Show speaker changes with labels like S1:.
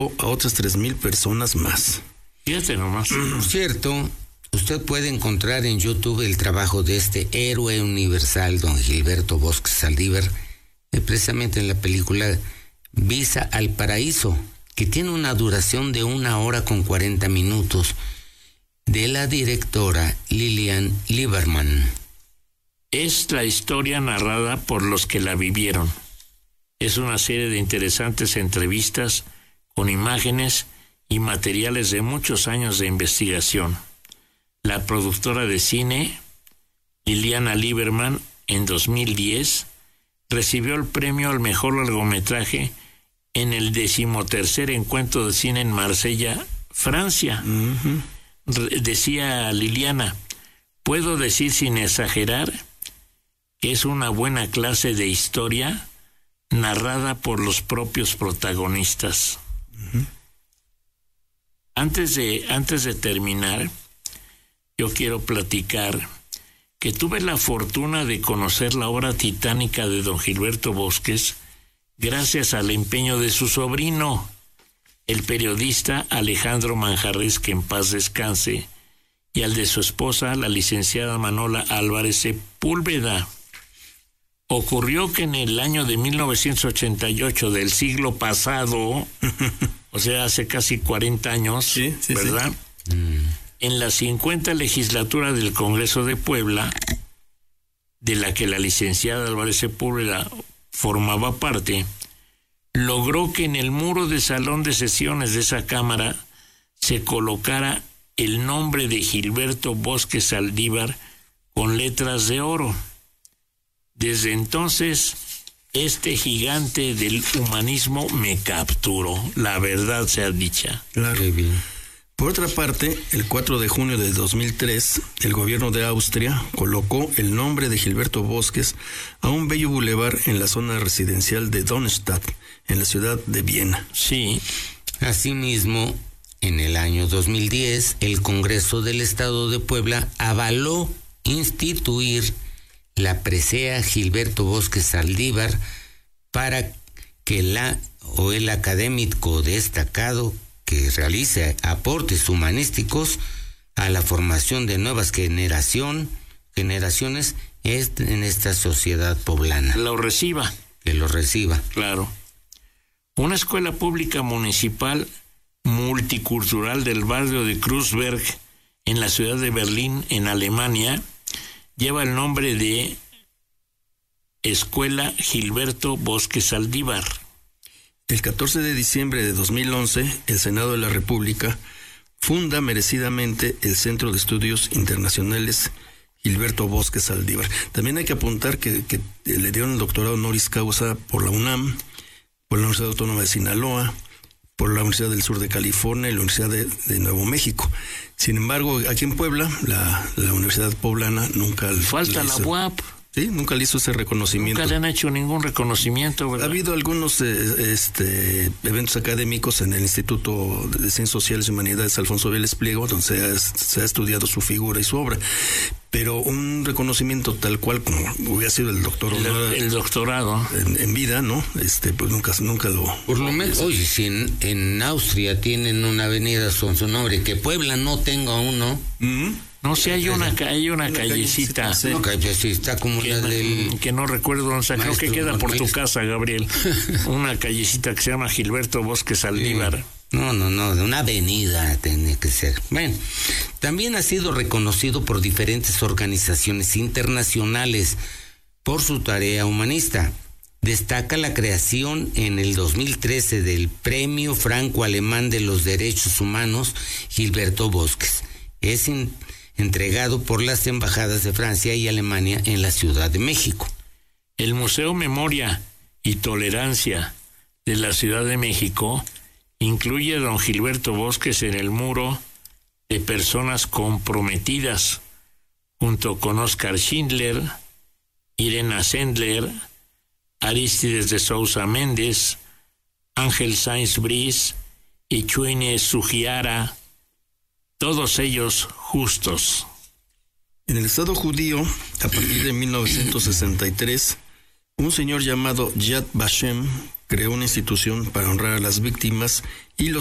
S1: a otras 3,000 personas más.
S2: Fíjate nomás.
S3: Por cierto, usted puede encontrar en YouTube el trabajo de este héroe universal, don Gilberto Bosques Saldívar, precisamente en la película Visa al Paraíso, que tiene una duración de 1 hora con 40 minutos, de la directora Lilian Lieberman.
S2: Es la historia narrada por los que la vivieron. Es una serie de interesantes entrevistas con imágenes y materiales de muchos años de investigación. La productora de cine, Liliana Lieberman, en 2010, recibió el premio al mejor largometraje en el 13º encuentro de cine en Marsella, Francia. Decía Liliana, puedo decir sin exagerar que es una buena clase de historia narrada por los propios protagonistas. Antes de terminar, yo quiero platicar que tuve la fortuna de conocer la obra titánica de don Gilberto Bosques gracias al empeño de su sobrino, el periodista Alejandro Manjarres, que en paz descanse, y al de su esposa, la licenciada Manola Álvarez Sepúlveda. Ocurrió que en el año de 1988 del siglo pasado, o sea, hace casi 40 años, ¿verdad? Sí. En la 50 legislatura del Congreso de Puebla, de la que la licenciada Álvarez Sepúlveda formaba parte, logró que en el muro del salón de sesiones de esa Cámara se colocara el nombre de Gilberto Bosques Saldívar con letras de oro. Desde entonces, este gigante del humanismo me capturó, la verdad sea dicha.
S1: Claro. Por otra parte, el 4 de junio de 2003, el gobierno de Austria colocó el nombre de Gilberto Bosques a un bello bulevar en la zona residencial de Donnerstadt, en la ciudad de Viena.
S2: Sí.
S3: Asimismo, en el año 2010, el Congreso del Estado de Puebla avaló instituir la presea Gilberto Bosques Saldívar para que el académico destacado que realice aportes humanísticos a la formación de nuevas generaciones en esta sociedad poblana.
S2: Que lo reciba. Claro. Una escuela pública municipal multicultural del barrio de Kreuzberg, en la ciudad de Berlín, en Alemania, lleva el nombre de Escuela Gilberto Bosques Saldívar.
S1: El 14 de diciembre de 2011, el Senado de la República funda merecidamente el Centro de Estudios Internacionales Gilberto Bosques Saldívar. También hay que apuntar que le dieron el doctorado honoris causa por la UNAM, por la Universidad Autónoma de Sinaloa, por la Universidad del Sur de California y la Universidad de Nuevo México. Sin embargo, aquí en Puebla, la Universidad Poblana nunca...
S2: Falta la UAP.
S1: Sí, nunca le hizo ese reconocimiento.
S2: Nunca le han hecho ningún reconocimiento, ¿verdad?
S1: Ha habido algunos eventos académicos en el Instituto de Ciencias Sociales y Humanidades Alfonso Vélez Pliego, donde se ha estudiado su figura y su obra. Pero un reconocimiento tal cual como hubiera sido el doctor
S2: el doctorado
S1: en vida, ¿no? Pues nunca lo...
S3: Por lo menos, oye, si en Austria tienen una avenida con su nombre, que Puebla no tenga uno...
S2: No sé, hay una callecita.
S3: Sí. Una callecita como la del...
S2: Que no recuerdo dónde está, creo que queda por tu casa, Gabriel. Una callecita que se llama Gilberto Bosques Saldívar.
S3: Sí. No, de una avenida tiene que ser. Bueno, también ha sido reconocido por diferentes organizaciones internacionales por su tarea humanista. Destaca la creación en el 2013 del Premio Franco-Alemán de los Derechos Humanos Gilberto Bosques. Es entregado por las embajadas de Francia y Alemania en la Ciudad de México.
S2: El Museo Memoria y Tolerancia de la Ciudad de México incluye a don Gilberto Bosques en el muro de personas comprometidas, junto con Oscar Schindler, Irena Sendler, Arístides de Sousa Méndez, Ángel Sáenz Briz y Chuine Sugiara, todos ellos justos.
S1: En el Estado judío, a partir de 1963, un señor llamado Yad Vashem creó una institución para honrar a las víctimas y los